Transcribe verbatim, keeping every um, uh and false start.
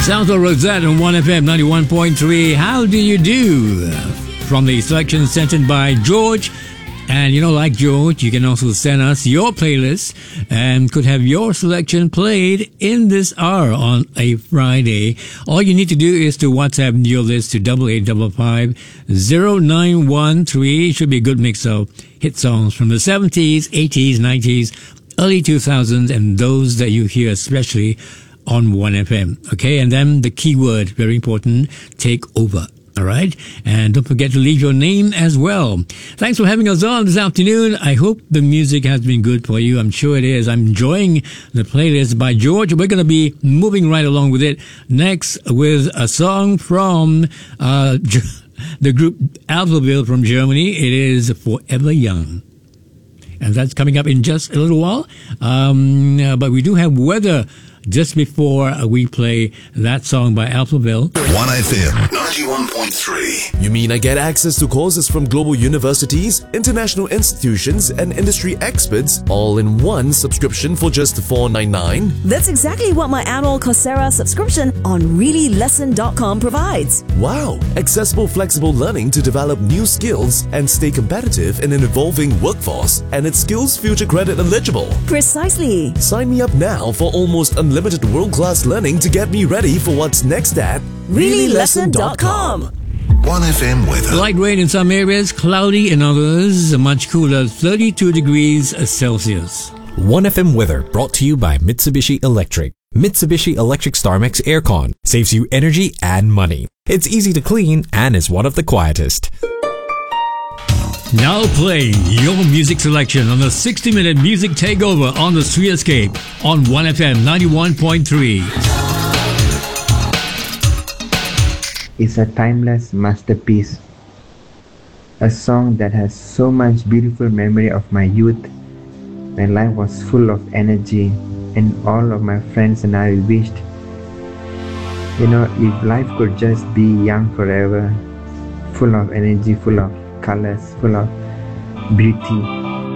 Sounds of Rosette on one F M ninety-one point three. How do you do? From the selection sent by George. And you know, like George, you can also send us your playlist and could have your selection played in this hour on a Friday. All you need to do is to WhatsApp your list to double eight five five zero nine one three. It should be a good mix of hit songs from the seventies, eighties, nineties, early two thousands, and those that you hear especially on one F M. Okay, and then the keyword, very important, take over. All right, and don't forget to leave your name as well. Thanks for having us on this afternoon. I hope the music has been good for you. I'm sure it is. I'm enjoying the playlist by George. We're going to be moving right along with it next with a song from uh, the group Alphaville from Germany. It is Forever Young. And that's coming up in just a little while. Um, uh, but we do have weather just before we play that song by Alphaville. one F M ninety-one point three. You mean I get access to courses from global universities, international institutions, and industry experts all in one subscription for just four ninety-nine? That's exactly what my annual Coursera subscription on really lesson dot com provides. Wow! Accessible, flexible learning to develop new skills and stay competitive in an evolving workforce, and it's skills future credit eligible. Precisely. Sign me up now for almost unlimited world-class learning to get me ready for what's next at really lesson dot com. one F M weather. Light rain in some areas, cloudy in others, much cooler, thirty-two degrees Celsius. one F M weather brought to you by Mitsubishi Electric. Mitsubishi Electric StarMax Aircon saves you energy and money. It's easy to clean and is one of the quietest. Now playing your music selection on the sixty minute music takeover on the Streetscape on one F M ninety-one point three. It's a timeless masterpiece. A song that has so much beautiful memory of my youth when life was full of energy and all of my friends and I wished, you know, if life could just be young forever, full of energy, full of colors, full of beauty.